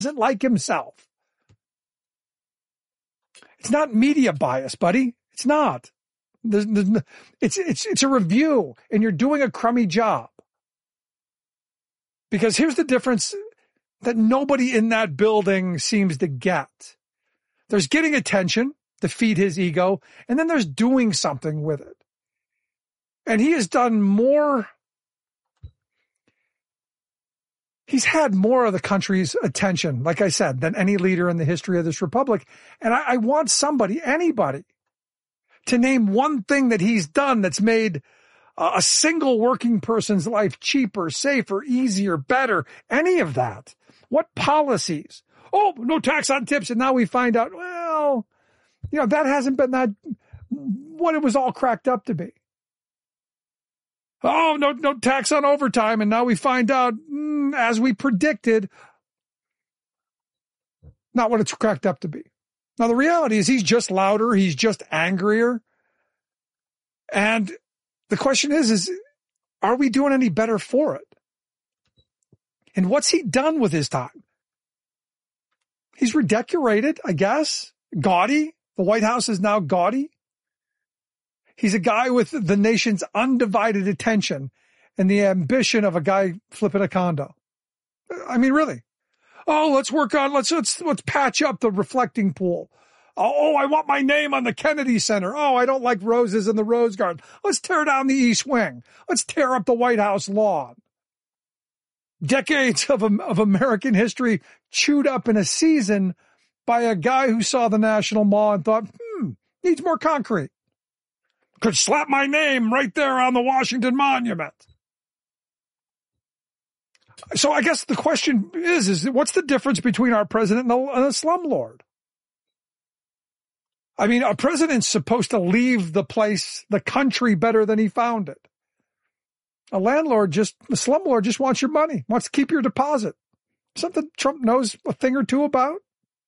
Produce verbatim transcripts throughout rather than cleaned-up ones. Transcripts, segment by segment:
doesn't like himself. It's not media bias, buddy. It's not. There's, there's, it's, it's, it's a review, and you're doing a crummy job. Because here's the difference that nobody in that building seems to get. There's getting attention to feed his ego, and then there's doing something with it. And he has done more. He's had more of the country's attention, like I said, than any leader in the history of this republic. And I, I want somebody, anybody, to name one thing that he's done that's made uh, a single working person's life cheaper, safer, easier, better, any of that. What policies? Oh, no tax on tips. And now we find out, well, you know, that hasn't been that what it was all cracked up to be. Oh, no, no tax on overtime. And now we find out, mm, as we predicted, not what it's cracked up to be. Now, the reality is he's just louder. He's just angrier. And the question is, is are we doing any better for it? And what's he done with his time? He's redecorated, I guess. Gaudy. The White House is now gaudy. He's a guy with the nation's undivided attention and the ambition of a guy flipping a condo. I mean, really. Oh, let's work on, let's, let's, let's patch up the reflecting pool. Oh, I want my name on the Kennedy Center. Oh, I don't like roses in the Rose Garden. Let's tear down the East Wing. Let's tear up the White House lawn. Decades of, of American history chewed up in a season by a guy who saw the National Mall and thought, hmm, needs more concrete. Could slap my name right there on the Washington Monument. So I guess the question is, is what's the difference between our president and a, and a slumlord? I mean, a president's supposed to leave the place, the country, better than he found it. A landlord just, a slumlord just wants your money, wants to keep your deposit. Something Trump knows a thing or two about.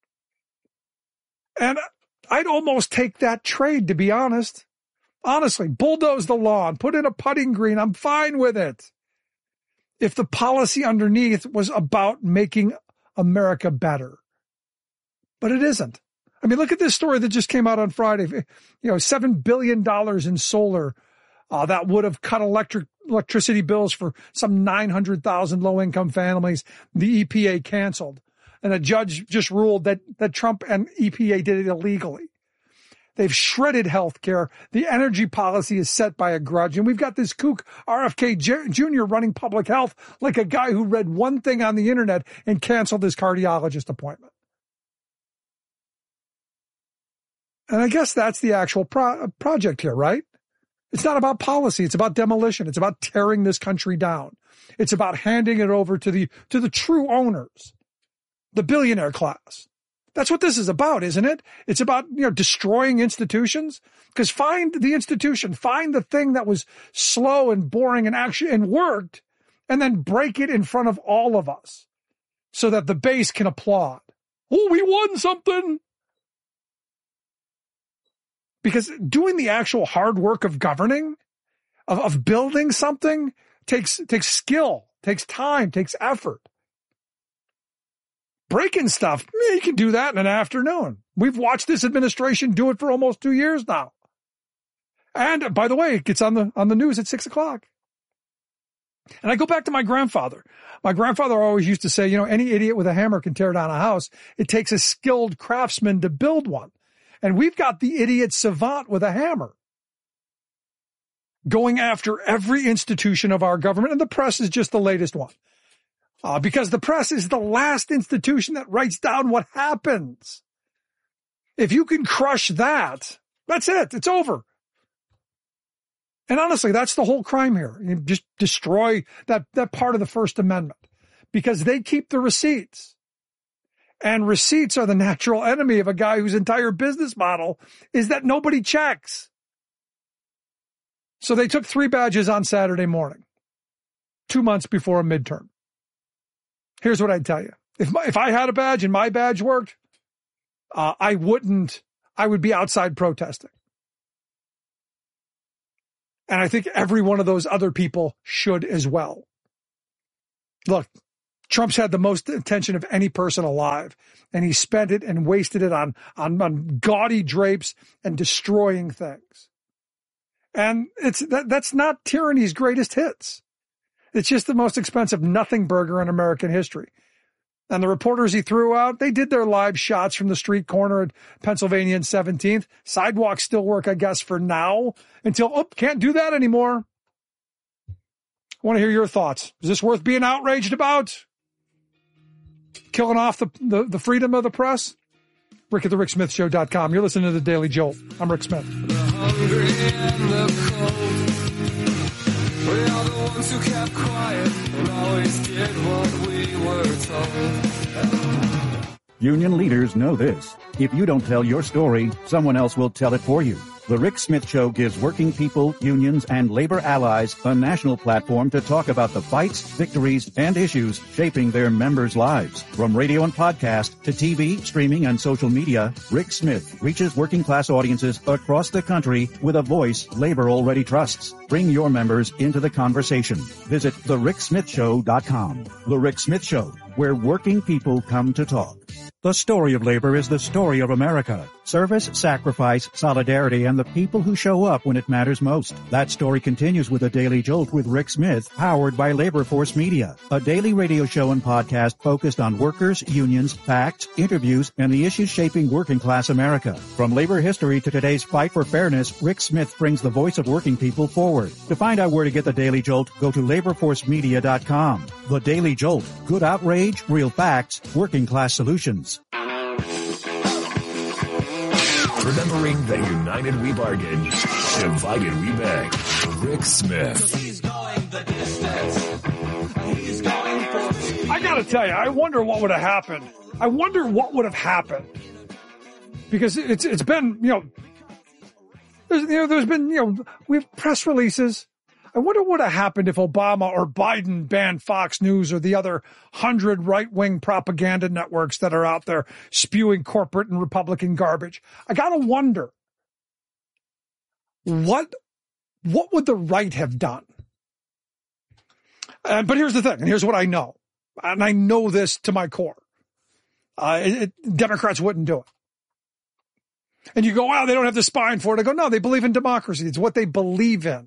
And I'd almost take that trade, to be honest. Honestly, bulldoze the lawn, put in a putting green. I'm fine with it. If the policy underneath was about making America better. But it isn't. I mean, look at this story that just came out on Friday. You know, seven billion dollars in solar uh, that would have cut electric electricity bills for some nine hundred thousand low-income families. The E P A canceled. And a judge just ruled that, that Trump and E P A did it illegally. They've shredded healthcare. The energy policy is set by a grudge. And we've got this kook, R F K Junior, running public health like a guy who read one thing on the internet and canceled his cardiologist appointment. And I guess that's the actual pro- project here, right? It's not about policy. It's about demolition. It's about tearing this country down. It's about handing it over to the, to the true owners, the billionaire class. That's what this is about, isn't it? It's about, you know, destroying institutions. Because find the institution, find the thing that was slow and boring and actually and worked, and then break it in front of all of us so that the base can applaud. Oh, we won something. Because doing the actual hard work of governing, of, of building something, takes takes skill, takes time, takes effort. Breaking stuff, yeah, you can do that in an afternoon. We've watched this administration do it for almost two years now. And by the way, it gets on the on the news at six o'clock. And I go back to my grandfather. My grandfather always used to say, you know, any idiot with a hammer can tear down a house. It takes a skilled craftsman to build one. And we've got the idiot savant with a hammer going after every institution of our government. And the press is just the latest one. Uh, because the press is the last institution that writes down what happens. If you can crush that, that's it. It's over. And honestly, that's the whole crime here. You just destroy that, that part of the First Amendment because they keep the receipts. And receipts are the natural enemy of a guy whose entire business model is that nobody checks. So they took three badges on Saturday morning, two months before a midterm. Here's what I'd tell you. If my, if I had a badge and my badge worked, uh, I wouldn't, I would be outside protesting. And I think every one of those other people should as well. Look, Trump's had the most attention of any person alive, and he spent it and wasted it on, on, on gaudy drapes and destroying things. And it's that, that's not tyranny's greatest hits. It's just the most expensive nothing burger in American history. And the reporters he threw out, they did their live shots from the street corner at Pennsylvania and seventeenth. Sidewalks still work, I guess, for now, until, oh, can't do that anymore. I want to hear your thoughts. Is this worth being outraged about? Killing off the, the, the freedom of the press? Rick at the Rick Smith Show dot com. You're listening to The Daily Jolt. I'm Rick Smith. The hungry and the cold, we are the ones who kept quiet and always did what we were told. Union leaders know this. If you don't tell your story, someone else will tell it for you. The Rick Smith Show gives working people, unions, and labor allies a national platform to talk about the fights, victories, and issues shaping their members' lives. From radio and podcast to T V, streaming, and social media, Rick Smith reaches working class audiences across the country with a voice labor already trusts. Bring your members into the conversation. Visit the rick smith show dot com. The Rick Smith Show, where working people come to talk. The story of labor is the story of America. Service, sacrifice, solidarity, and the people who show up when it matters most. That story continues with a Daily Jolt with Rick Smith, powered by Labor Force Media, a daily radio show and podcast focused on workers, unions, facts, interviews, and the issues shaping working class America. From labor history to today's fight for fairness, Rick Smith brings the voice of working people forward. To find out where to get the Daily Jolt, go to labor force media dot com. The Daily Jolt. Good outrage, real facts, working class solutions. Remembering that united we bargain, divided we beg. Rick Smith. He's going the distance. He's going for... I gotta tell you, I wonder what would have happened. I wonder what would have happened. Because it's it's been, you know, there's, you know, there's been, you know, we have press releases. I wonder what would have happened if Obama or Biden banned Fox News or the other hundred right-wing propaganda networks that are out there spewing corporate and Republican garbage. I gotta wonder, what, what would the right have done? Uh, but here's the thing, and here's what I know, and I know this to my core. Uh, it, it, Democrats wouldn't do it. And you go, wow, they don't have the spine for it. I go, no, they believe in democracy. It's what they believe in.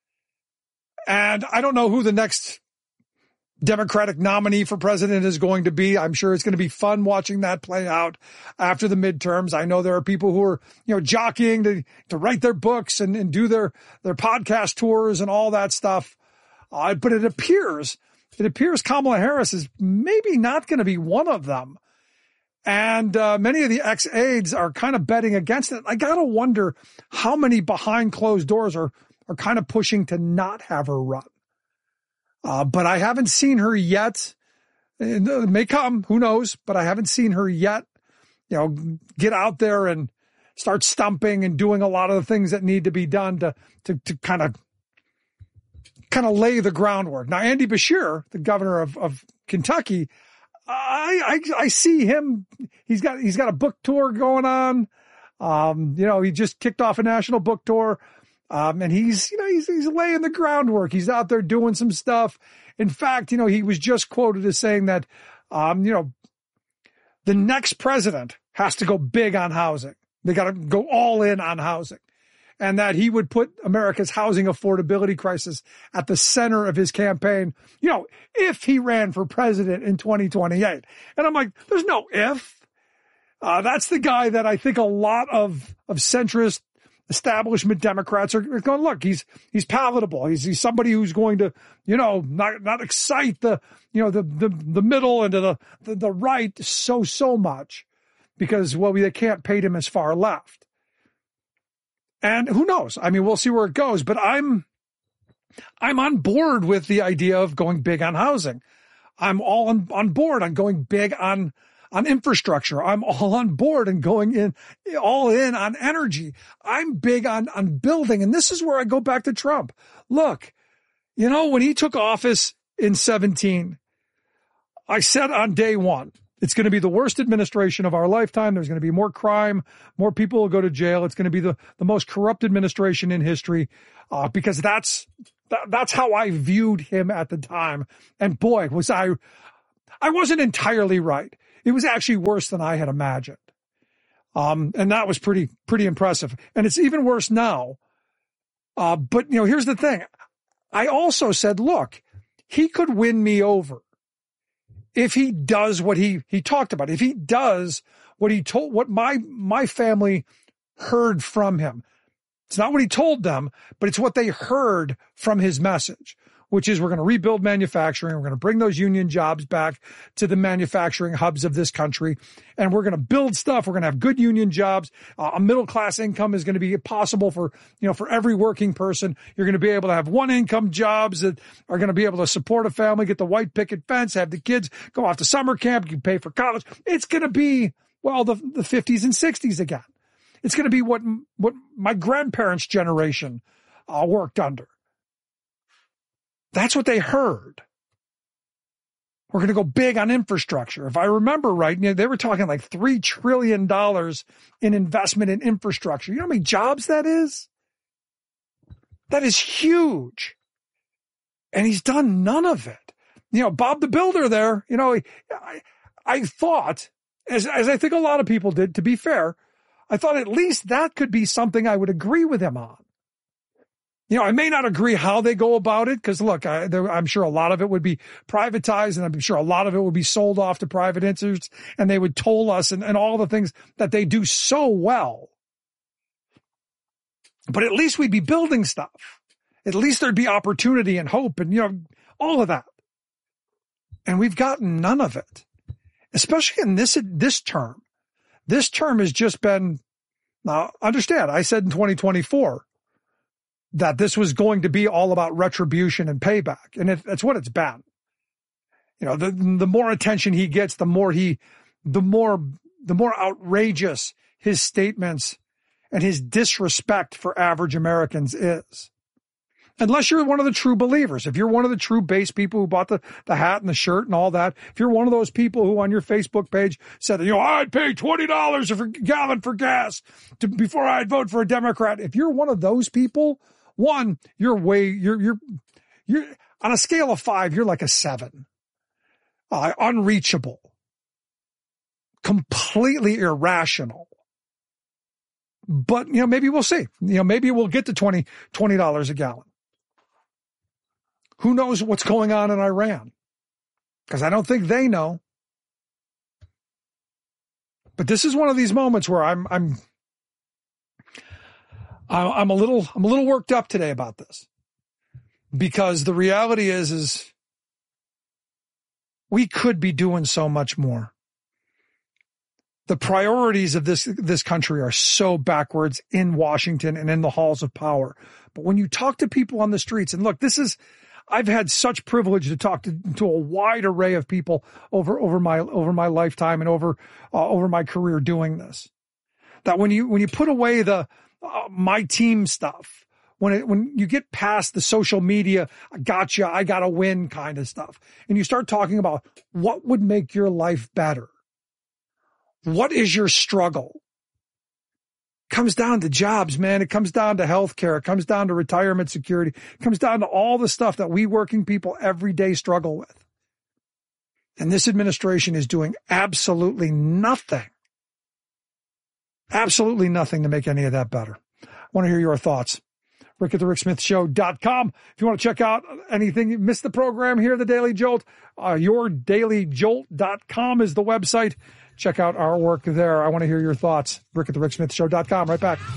And I don't know who the next Democratic nominee for president is going to be. I'm sure it's going to be fun watching that play out after the midterms. I know there are people who are, you know, jockeying to, to write their books and, and do their, their podcast tours and all that stuff. Uh, but it appears, it appears Kamala Harris is maybe not going to be one of them. And uh, many of the ex-aides are kind of betting against it. I got to wonder how many behind closed doors are are kind of pushing to not have her run. Uh, but I haven't seen her yet. It may come, who knows, but I haven't seen her yet, you know, get out there and start stumping and doing a lot of the things that need to be done to, to, to kind of, kind of lay the groundwork. Now, Andy Beshear, the governor of, of Kentucky, I, I, I see him. He's got, he's got a book tour going on. Um, you know, he just kicked off a national book tour. Um, and he's, you know, he's, he's laying the groundwork. He's out there doing some stuff. In fact, you know, he was just quoted as saying that, um, you know, the next president has to go big on housing. They got to go all in on housing, and that he would put America's housing affordability crisis at the center of his campaign, you know, if he ran for president in twenty twenty-eight. And I'm like, there's no if. Uh, that's the guy that I think a lot of, of centrist establishment Democrats are going, look, he's, he's palatable. He's, he's somebody who's going to, you know, not, not excite the, you know, the, the, the middle and the, the, the right so, so much because, well, they can't paint him as far left. And who knows? I mean, we'll see where it goes, but I'm, I'm on board with the idea of going big on housing. I'm all on, on board on going big on, on infrastructure. I'm all on board and going in, all in on energy. I'm big on, on building. And this is where I go back to Trump. Look, you know, when he took office in seventeen, I said on day one, it's going to be the worst administration of our lifetime. There's going to be more crime. More people will go to jail. It's going to be the, the most corrupt administration in history, uh, because that's, that, that's how I viewed him at the time. And boy, was I, I wasn't entirely right. It was actually worse than I had imagined. Um, and that was pretty, pretty impressive. And it's even worse now. Uh, but you know, here's the thing. I also said, look, he could win me over if he does what he, he talked about. If he does what he told, what my, my family heard from him. It's not what he told them, but it's what they heard from his message, which is we're going to rebuild manufacturing. We're going to bring those union jobs back to the manufacturing hubs of this country. And we're going to build stuff. We're going to have good union jobs. Uh, a middle class income is going to be possible for, you know, for every working person. You're going to be able to have one income jobs that are going to be able to support a family, get the white picket fence, have the kids go off to summer camp. You can pay for college. It's going to be, well, the, the fifties and sixties again. It's going to be what, what my grandparents' generation uh, worked under. That's what they heard. We're going to go big on infrastructure. If I remember right, you know, they were talking like three trillion dollars in investment in infrastructure. You know how many jobs that is? That is huge. And he's done none of it. You know, Bob the Builder there, you know, I, I thought, as, as I think a lot of people did, to be fair, I thought at least that could be something I would agree with him on. You know, I may not agree how they go about it because, look, I, there, I'm sure a lot of it would be privatized and I'm sure a lot of it would be sold off to private interests and they would toll us and, and all the things that they do so well. But at least we'd be building stuff. At least there'd be opportunity and hope and, you know, all of that. And we've gotten none of it, especially in this, this term. This term has just been, now understand, I said in twenty twenty-four that this was going to be all about retribution and payback. And it, that's what it's been. You know, the, the more attention he gets, the more he, the more, the more outrageous his statements and his disrespect for average Americans is. Unless you're one of the true believers. If you're one of the true base people who bought the, the hat and the shirt and all that, if you're one of those people who on your Facebook page said, you know, I'd pay twenty dollars a gallon for gas to, before I'd vote for a Democrat. If you're one of those people, one, you're way, you're, you're, you're on a scale of five, you're like a seven, uh, unreachable, completely irrational. But, you know, maybe we'll see, you know, maybe we'll get to twenty, twenty dollars a gallon. Who knows what's going on in Iran? Because I don't think they know. But this is one of these moments where I'm, I'm, I'm a little, I'm a little worked up today about this, because the reality is, is we could be doing so much more. The priorities of this, this country are so backwards in Washington and in the halls of power. But when you talk to people on the streets, and look, this is, I've had such privilege to talk to, to a wide array of people over, over my, over my lifetime and over, uh, over my career doing this, that when you, when you put away the, uh, my team stuff, when it, when you get past the social media, I gotcha, I gotta win kind of stuff, and you start talking about what would make your life better. What is your struggle? It comes down to jobs, man. It comes down to healthcare. It comes down to retirement security. It comes down to all the stuff that we working people every day struggle with. And this administration is doing absolutely nothing, absolutely nothing to make any of that better. I want to hear your thoughts. Rick at the Rick Smith Show dot com. If you want to check out anything, you missed the program here, the Daily Jolt, uh, your daily jolt dot com is the website. Check out our work there. I want to hear your thoughts. Rick at the Rick Smith Show dot com. Right back.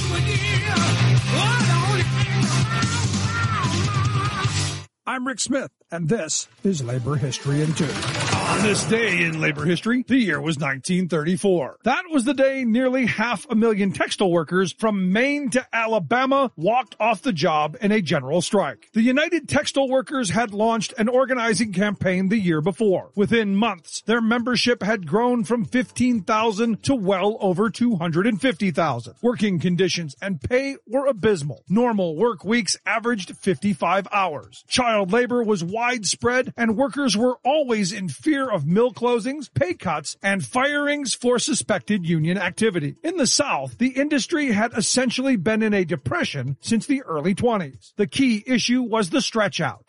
I'm Rick Smith, and this is Labor History in Two. On this day in labor history, the year was nineteen thirty-four. That was the day nearly half a million textile workers from Maine to Alabama walked off the job in a general strike. The United Textile Workers had launched an organizing campaign the year before. Within months, their membership had grown from fifteen thousand to well over two hundred fifty thousand. Working conditions and pay were abysmal. Normal work weeks averaged fifty-five hours. Child labor was widespread, and workers were always in fear of mill closings, pay cuts, and firings for suspected union activity. In the South, the industry had essentially been in a depression since the early twenties. The key issue was the stretch out.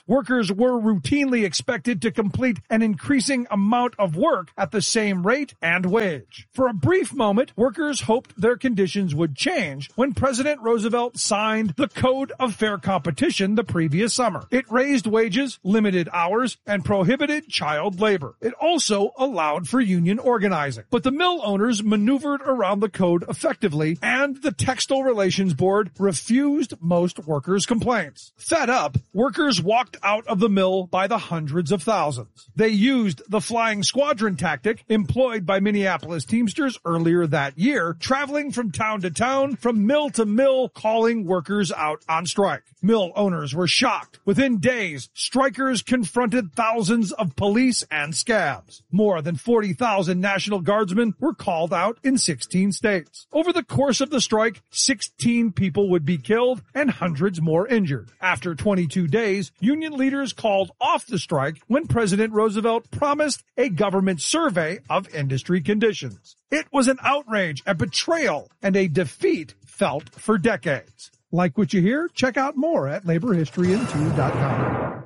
stopped. Workers were routinely expected to complete an increasing amount of work at the same rate and wage. For a brief moment, workers hoped their conditions would change when President Roosevelt signed the Code of Fair Competition the previous summer. It raised wages, limited hours, and prohibited child labor. It also allowed for union organizing. But the mill owners maneuvered around the code effectively, and the Textile Relations Board refused most workers' complaints. Fed up, workers walked out of the mill by the hundreds of thousands. They used the flying squadron tactic employed by Minneapolis Teamsters earlier that year, traveling from town to town, from mill to mill, calling workers out on strike. Mill owners were shocked. Within days, strikers confronted thousands of police and scabs. More than forty thousand National Guardsmen were called out in sixteen states. Over the course of the strike, sixteen people would be killed and hundreds more injured. After twenty-two days, union leaders called off the strike when President Roosevelt promised a government survey of industry conditions. It was an outrage, a betrayal, and a defeat felt for decades. Like what you hear? Check out more at labor history in two dot com.